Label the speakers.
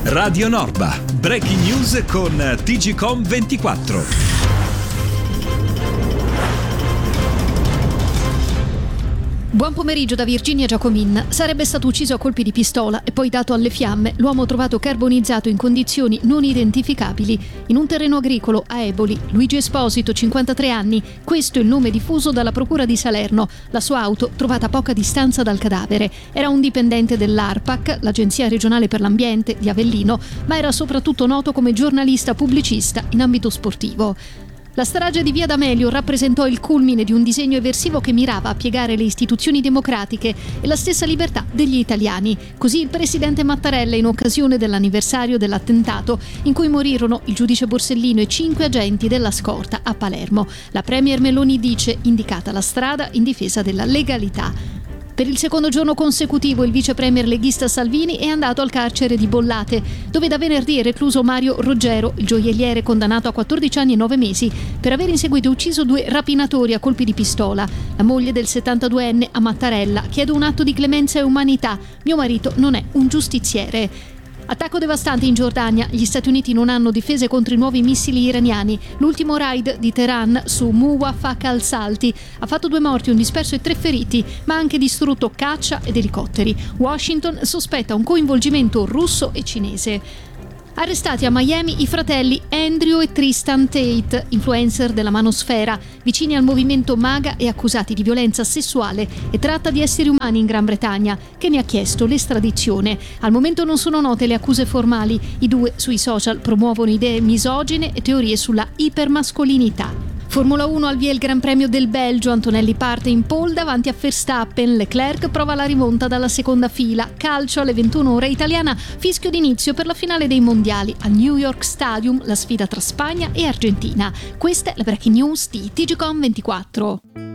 Speaker 1: Radio Norba, breaking news con TGcom 24.
Speaker 2: Buon pomeriggio da Virginia Giacomin. Sarebbe stato ucciso a colpi di pistola e poi dato alle fiamme l'uomo trovato carbonizzato in condizioni non identificabili in un terreno agricolo a Eboli. Luigi Esposito, 53 anni. Questo è il nome diffuso dalla procura di Salerno. La sua auto trovata a poca distanza dal cadavere. Era un dipendente dell'ARPAC, l'Agenzia Regionale per l'Ambiente di Avellino, ma era soprattutto noto come giornalista pubblicista in ambito sportivo. La strage di Via D'Amelio rappresentò il culmine di un disegno eversivo che mirava a piegare le istituzioni democratiche e la stessa libertà degli italiani. Così il presidente Mattarella, in occasione dell'anniversario dell'attentato in cui morirono il giudice Borsellino e 5 agenti della scorta a Palermo. La premier Meloni dice: indicata la strada in difesa della legalità. Per il secondo giorno consecutivo il vice premier leghista Salvini è andato al carcere di Bollate, dove da venerdì è recluso Mario Roggero, il gioielliere condannato a 14 anni e 9 mesi per aver in seguito ucciso 2 rapinatori a colpi di pistola. La moglie del 72enne a Mattarella chiede un atto di clemenza e umanità. Mio marito non è un giustiziere. Attacco devastante in Giordania. Gli Stati Uniti non hanno difese contro i nuovi missili iraniani. L'ultimo raid di Teheran su Muwafaq al-Salti ha fatto 2 morti, un disperso e 3 feriti, ma ha anche distrutto caccia ed elicotteri. Washington sospetta un coinvolgimento russo e cinese. Arrestati a Miami i fratelli Andrew e Tristan Tate, influencer della manosfera, vicini al movimento MAGA e accusati di violenza sessuale e tratta di esseri umani in Gran Bretagna, che ne ha chiesto l'estradizione. Al momento non sono note le accuse formali. I 2 sui social promuovono idee misogine e teorie sulla ipermascolinità. Formula 1 al via il Gran Premio del Belgio. Antonelli parte in pole davanti a Verstappen. Leclerc prova la rimonta dalla seconda fila. Calcio alle 21 ore italiana, fischio d'inizio per la finale dei mondiali al New York Stadium, la sfida tra Spagna e Argentina. Questa è la breaking news di TGcom 24.